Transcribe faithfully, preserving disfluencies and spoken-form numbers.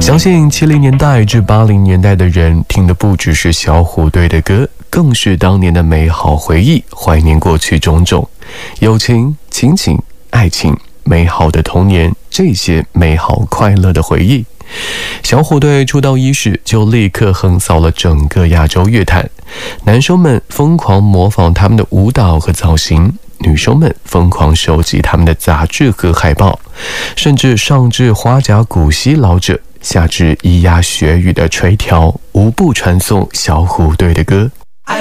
相信七零年代至八零年代的人听的不只是小虎队的歌，更是当年的美好回忆，怀念过去种种友情、亲情、爱情，美好的童年，这些美好快乐的回忆。小虎队出道伊始就立刻横扫了整个亚洲乐坛，男生们疯狂模仿他们的舞蹈和造型，女生们疯狂收集他们的杂志和海报，甚至上至花甲古稀老者，下至咿呀学语的吹调，无不传颂小虎队的歌。